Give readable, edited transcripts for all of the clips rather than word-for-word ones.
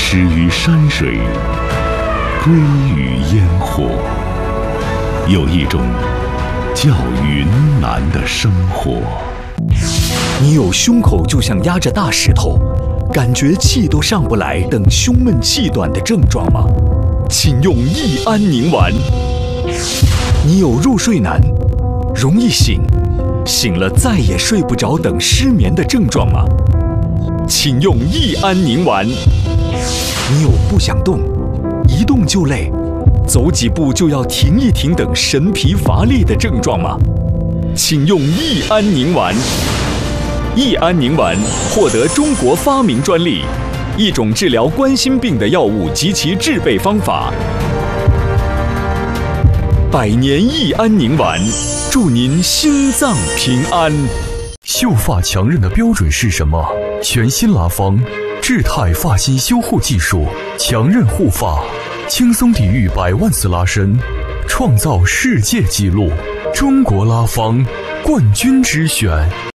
始于山水，归于烟火。有一种叫云南的生活。 你有胸口就像压着大石头，感觉气都上不来等胸闷气短的症状吗？请用益安宁丸。你有入睡难，容易醒，醒了再也睡不着等失眠的症状吗？请用益安宁丸。你有不想动，一动就累，走几步就要停一停等神疲乏力的症状吗？请用益安宁丸。益安宁丸获得中国发明专利，一种治疗冠心病的药物及其制备方法。100年益安宁丸，祝您心脏平安。 秀发强韧的标准是什么？全新拉芳智泰发型修护技术，强韧护发，轻松抵御100万次拉伸，创造世界纪录。中国拉芳冠军之选。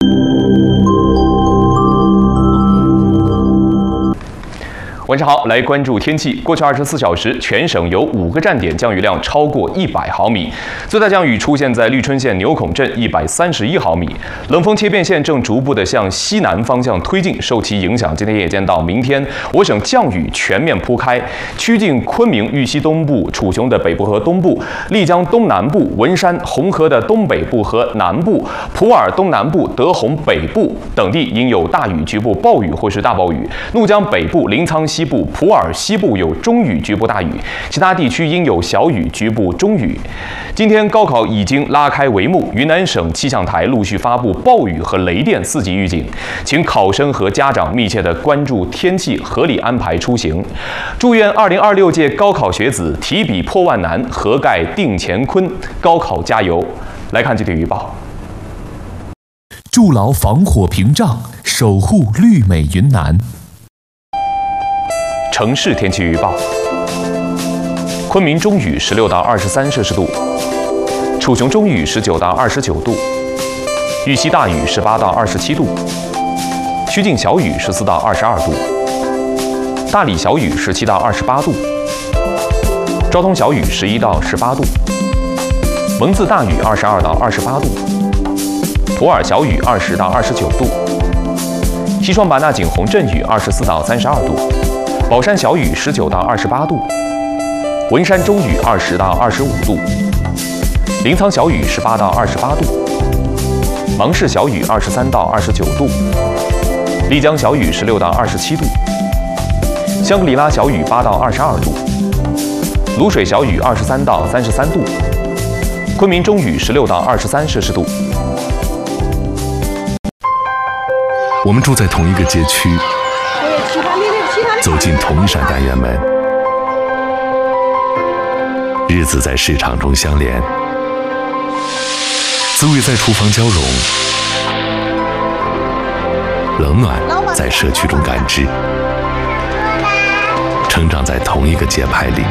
晚上好，来关注天气。过去24小时，全省有5个站点降雨量超过100毫米，最大降雨出现在绿春县牛孔镇131毫米。冷锋切变线正逐步的向西南方向推进，受其影响，今天夜间到明天，我省降雨全面铺开，趋近昆明、玉溪东部、楚雄的北部和东部、丽江东南部、文山、红河的东北部和南部、普洱东南部、德宏北部等地应有大雨、局部暴雨或是大暴雨。怒江北部、临沧西部、普洱西部有中雨局部大雨，其他地区应有小雨局部中雨。今天高考已经拉开帷幕，云南省气象台陆续发布暴雨和雷电4级预警，请考生和家长密切地关注天气，合理安排出行。祝愿2026届高考学子提笔破万难，合盖定乾坤，高考加油！来看具体预报。 筑牢防火屏障，守护绿美云南。 城市天气预报：昆明中雨16到23摄氏度，楚雄中雨19到29度，玉溪大雨18到27度，曲靖小雨14到22度，大理小雨17到28度，昭通小雨11到18度，蒙自大雨22到28度，普洱小雨20到29度，西双版纳景洪阵雨24到32度。宝山小雨19到28度，文山中雨20到25度，临沧小雨18到28度，芒市小雨23到29度，丽江小雨16到27度，香格里拉小雨8到22度，卤水小雨23到33度，昆明中雨16到23摄氏度。 我们住在同一个街区，走进同一扇单元门，日子在市场中相连，滋味在厨房交融，冷暖在社区中感知，成长在同一个节拍里。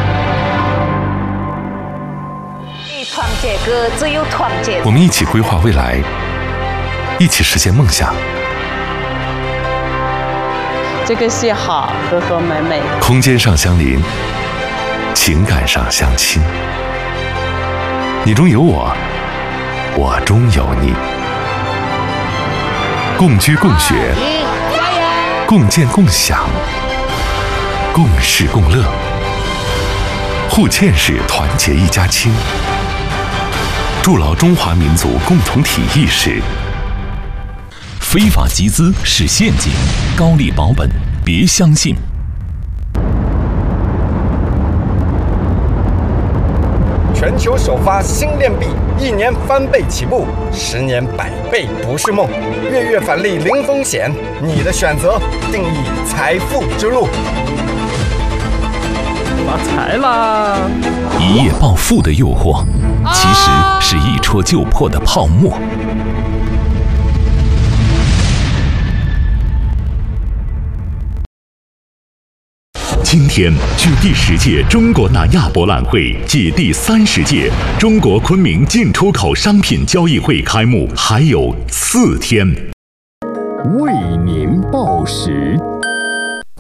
团结哥，只有团结。 我们一起规划未来，一起实现梦想。 这个戏好，和和美美。 空间上相邻，情感上相亲。你中有我，我中有你。共居共学，共建共享，共事共乐。互嵌式团结一家亲，筑牢中华民族共同体意识。 非法集资是陷阱，高利保本别相信。 全球首发新链币，1年翻倍起步，10年100倍不是梦。月月返利零风险，你的选择定义财富之路。 发财啦！ 一夜暴富的诱惑，其实是一戳就破的泡沫。 今天，距第10届中国南亚博览会暨第30届中国昆明进出口商品交易会开幕还有4天。 为您报时。